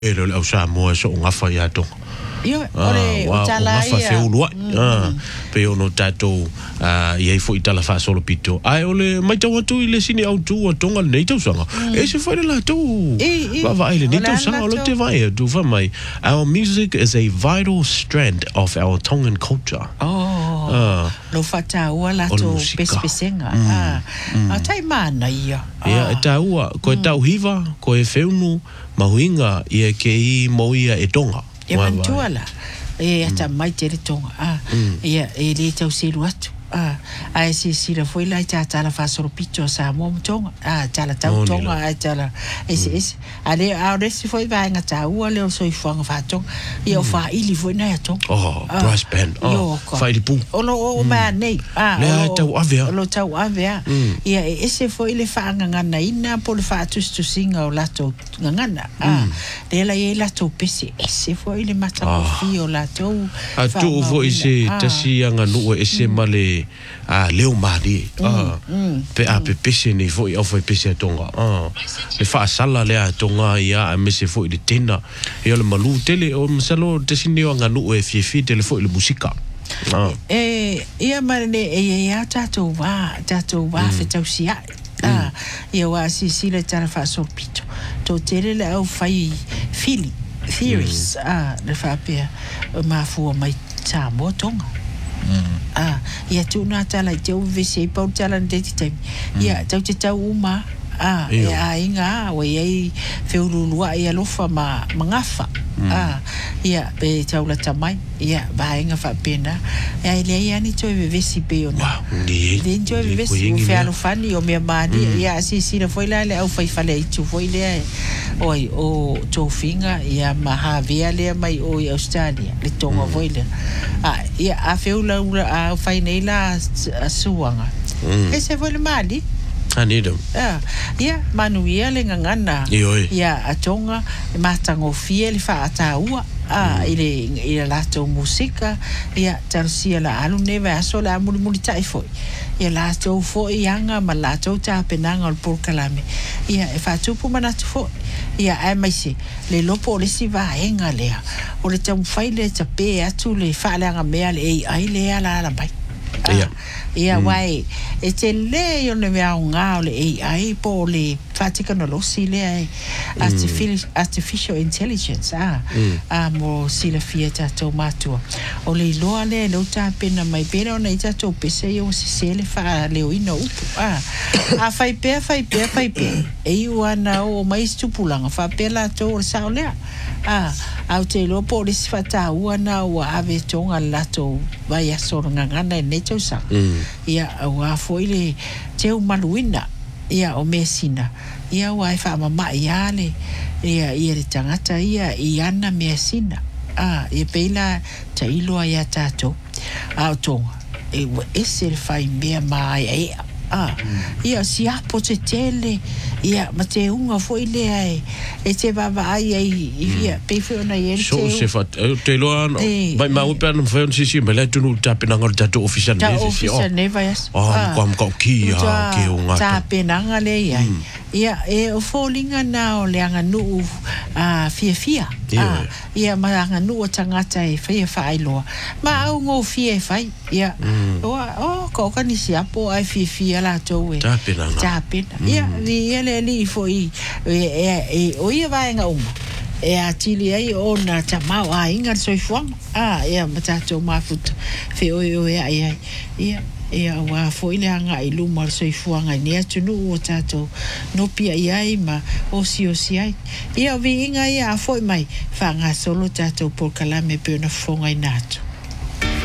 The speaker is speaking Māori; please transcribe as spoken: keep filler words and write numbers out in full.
e le au sa mo so nga fa ya to Yo, ore o tala ia. Nga fa fe ulua. Pe ono tato ia fo itala fa solo pito. Ai ole mai tau atu ile sini au tu o tonga nei tau sanga. E se foi la tu. Va va ile nei tau sanga ole te vai tu fa mai. Our music is a vital strand of our Tongan culture. Oh. Lo fata wala to pespesenga. Ah. A tai mana ia. Ia e tau ko tau hiva ko e feunu mahuinga ia ke i mo ia e tonga. E mantuala. E ata mai te tonga. Ah. Ia e le tau siru atu. Ah, ai si si la foi la ta ta la fa solo piccio sa mo tonga. Ah, ta la tau tonga ai ta la. Ese ese. Ale a resi foi va nga ta u ale so i fanga fa tonga. Ia fa ili foi na tonga. Oh, brass band. Oh, fa di pu. O no o ma nei. Ah, le tau avea. Lo tau avea. Ia ese foi le fa nga nga ina po le fa tu tu singa o lato nga nga. Ah, le la ia lato pese. Ese foi le mata ko fio lato. A tu vo ese tasi nga no ese male a leo mari ah pe a pe pese ni foi o foi pese tonga ah le fa sala le tonga ia a me se foi de tena e le malu tele o msalo te sini o nganu e fifi tele foi le musika ah e ia marne e ia tato va tato va fe tau sia ah ia wa si si le tara fa so pito to tele le au fai fili theories ah le fa pe ma fu mai ta mo tonga ah ia tu na tala te u vese pa tala ndeti time ia tau te tau uma ah ia inga we ai feululua ia lofa ma mangafa ah ia pe tau la tamai ia ba inga fa pena ia ile ia ni to vese pe ona ni ni to vese fe alo fani o me mani ia si si le foi la le au fai fale tu foi le oi o to finga ia ma havia le mai o Australia le tonga foi le ah ia a feula a fai nei la suanga ese foi le mali Anidam. Ah, ia manuia le ngangana. Ia atonga matango fie le fa ataua. Ah, ile ile lato musika, ia tarsia la alu neva aso la muli muli tai foi. Ia lato foi yanga ma lato ta penanga al porkalame. Ia e fa tupu manatu foi. Ia ai mai se le lopo le si va enga lea. O le tam fai le tape atu le fa la nga mea le ai le ala la bai. Ia. Ia wai e te le yo le mea ngā o le A I po le whatika no losi le ai artificial, artificial intelligence ah a mo sila fia tatou matua o le loa le lo ta pena mai pena o nei tatou pese yo se se le wha leo ina upu ah a whai pea whai pea whai pea e iu ana o mai stupulanga wha pea la tō o sao lea ah au te lo po le si whata uana o ave tonga lato vai aso ngangana e nei tau sa ia au a foi le teu maluina ia o mesina ia wai fa mama ia le ia ia le tangata ia iana mesina ah e peila tailo ia tato au tonga e ese le fai mea mai e ah ia si apo te tele ia ma te unga foi le ai e te baba ai ai ia pe foi na ia so se fa te lo an vai ma upa no foi si si me le tunu tape na ngor tato official ne si oh ah kom ko ki ha ke unga tape na ngale ia ia e o folinga na o le anga nu a fia fia ah ia ma anga nu o tangata e fai fai lo ma au ngo fia fai ia o o ko ka ni si apo ai fia fia la to we tape na tape ia vi ele li foi e o ia vai nga uma e a tili ai o na tamau a inga so fuang ah ia mata to mafut fe o o ia ia ia ia wa foi le anga i luma so fuanga ni atu no o tato no pia ia ma o si o si ai ia vi inga ia foi mai fa nga solo tato por kalame pe na fonga inato